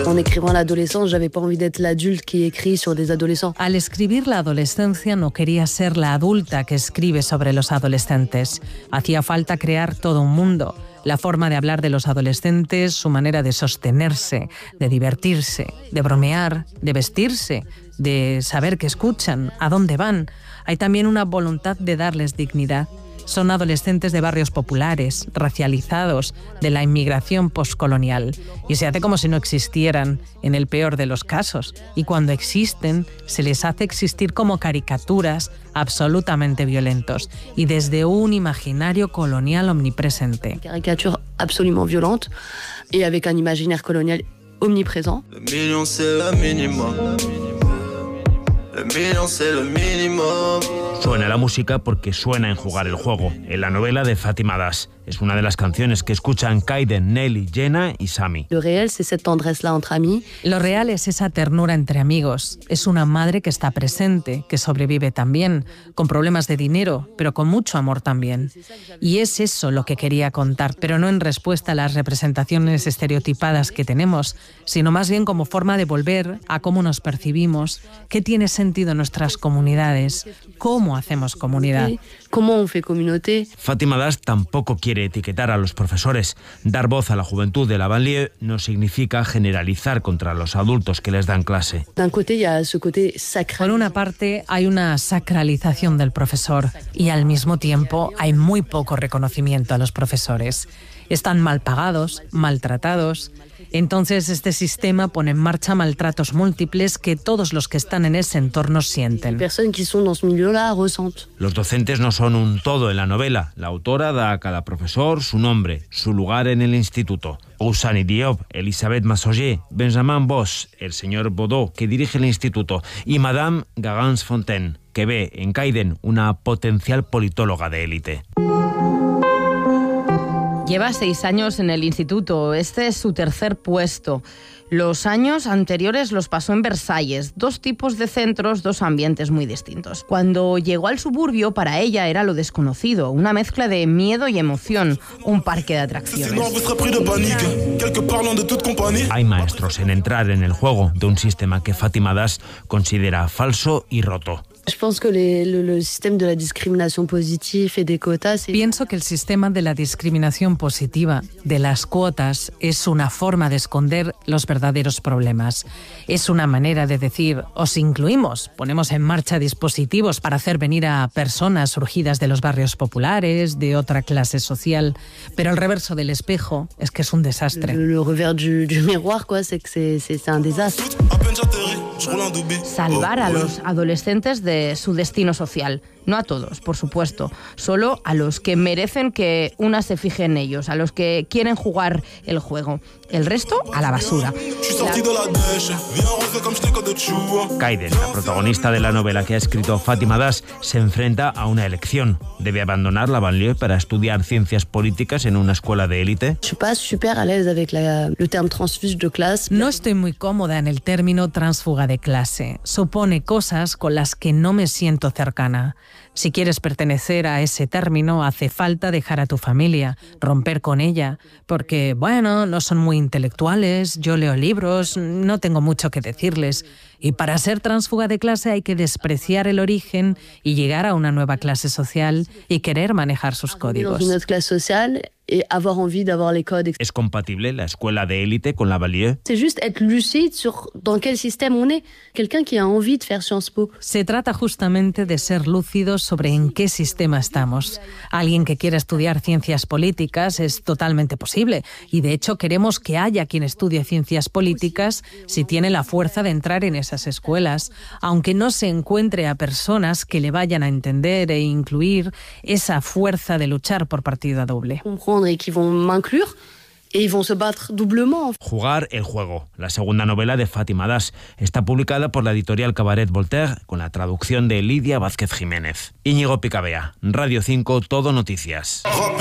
En écrivant l'adolescence, j'avais pas envie d'être l'adulte qui écrit sur des adolescents. Al escribir la adolescencia no quería ser la adulta que escribe sobre los adolescentes. Hacía falta crear todo un mundo. La forma de hablar de los adolescentes, su manera de sostenerse, de divertirse, de bromear, de vestirse, de saber qué escuchan, a dónde van. Hay también una voluntad de darles dignidad. Son adolescentes de barrios populares, racializados, de la inmigración postcolonial. Y se hace como si no existieran, en el peor de los casos. Y cuando existen, se les hace existir como caricaturas absolutamente violentos. Y desde un imaginario colonial omnipresente. Caricature absolument violente et avec un imaginaire colonial omniprésent. Le million c'est le minimum. Le million c'est le minimum. Suena la música porque suena en Jugar el juego, en la novela de Fátima Das. Es una de las canciones que escuchan Kaiden, Nelly, Jenna y Sami. Lo réel, c'est cette tendresse-là entre amis. Lo real es esa ternura entre amigos. Es una madre que está presente, que sobrevive también, con problemas de dinero, pero con mucho amor también. Y es eso lo que quería contar, pero no en respuesta a las representaciones estereotipadas que tenemos, sino más bien como forma de volver a cómo nos percibimos, qué tiene sentido en nuestras comunidades, cómo hacemos comunidad. ¿Cómo on fait communauté? Fátima Das tampoco quiere etiquetar a los profesores. Dar voz a la juventud de la banlieue no significa generalizar contra los adultos que les dan clase. D'un côté, il y a ce côté sacré. Por una parte, hay una sacralización del profesor y al mismo tiempo hay muy poco reconocimiento a los profesores. Están mal pagados, maltratados. Entonces este sistema pone en marcha maltratos múltiples que todos los que están en ese entorno sienten. Personas que son dans ce milieu-là ressentent. Los docentes no son un todo en la novela. La autora da a cada profesor su nombre, su lugar en el instituto. Ousani Diop, Elisabeth Massoyer, Benjamin Bosch, el señor Baudot, que dirige el instituto, y Madame Garance-Fontaine, que ve en Kaiden una potencial politóloga de élite. Lleva 6 años en el instituto. Este es su tercer puesto. Los años anteriores los pasó en Versalles. 2 tipos de centros, 2 ambientes muy distintos. Cuando llegó al suburbio, para ella era lo desconocido, una mezcla de miedo y emoción, un parque de atracciones. Hay maestros en entrar en el juego de un sistema que Fátima Das considera falso y roto. Je pense que le système de la discrimination positive et des quotas... Pienso que el sistema de la discriminación positiva, de las cuotas, es una forma de esconder los verdaderos problemas. Es una manera de decir, os incluimos, ponemos en marcha dispositivos para hacer venir a personas surgidas de los barrios populares, de otra clase social, pero el reverso del espejo es que es un desastre. Le revers du miroir, quoi, c'est que c'est un désastre. Salvar a los adolescentes de su destino social. No a todos, por supuesto. Solo a los que merecen que una se fije en ellos, a los que quieren jugar el juego. El resto, a la basura. Kaiden, la protagonista de la novela que ha escrito Fátima Das, se enfrenta a una elección. ¿Debe abandonar la banlieue para estudiar ciencias políticas en una escuela de élite? Je suis pas super à l'aise avec le terme transfuge de clase. No estoy muy cómoda en el término transfuga de clase. Supone cosas con las que no me siento cercana. Si quieres pertenecer a ese término, hace falta dejar a tu familia, romper con ella, porque, bueno, no son muy intelectuales, yo leo libros, no tengo mucho que decirles. Y para ser transfuga de clase hay que despreciar el origen y llegar a una nueva clase social y querer manejar sus códigos. ¿Es compatible la escuela de élite con la banlieue? C'est juste être lucide sur dans quel système on est. Quelqu'un qui a envie de faire Sciences Po. Se trata justamente de ser lúcidos sobre en qué sistema estamos. Alguien que quiera estudiar ciencias políticas es totalmente posible y de hecho queremos que haya quien estudie ciencias políticas si tiene la fuerza de entrar en esas escuelas, aunque no se encuentre a personas que le vayan a entender e incluir esa fuerza de luchar por partida doble. Et qui vont m'inclure et ils vont se battre doublement. Jugar el juego, la segunda novela de Fátima Das, está publicada por la editorial Cabaret Voltaire con la traducción de Lidia Vázquez Jiménez. Íñigo Picabea, Radio 5, Todo Noticias.